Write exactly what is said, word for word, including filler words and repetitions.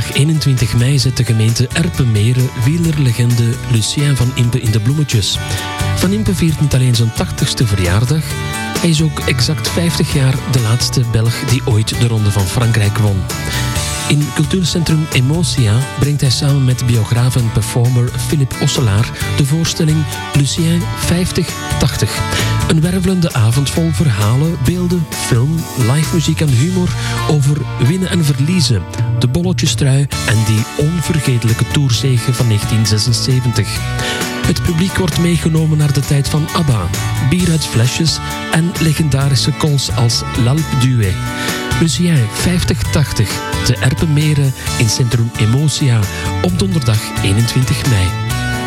donderdag eenentwintig mei zet de gemeente Erpenmeren wielerlegende Lucien van Impe in de bloemetjes. Van Impe viert niet alleen zijn tachtigste verjaardag, hij is ook exact vijftig jaar de laatste Belg die ooit de Ronde van Frankrijk won. In cultuurcentrum Emotia brengt hij samen met biograaf en performer Philip Osselaar de voorstelling Lucien vijftig tachtig. Een wervelende avond vol verhalen, beelden, film, live muziek en humor over winnen en verliezen, de bolletjestrui en die onvergetelijke toerzege van negentien zesenzeventig. Het publiek wordt meegenomen naar de tijd van ABBA, bier uit flesjes en legendarische calls als L'Alpe d'Huez. Lucien vijftig tachtig, te Erpenmeren in centrum Emotia op donderdag eenentwintig mei.